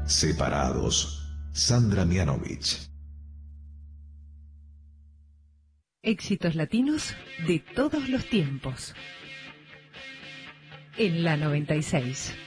Separados, Sandra Mianovich. Éxitos latinos de todos los tiempos. En la 96.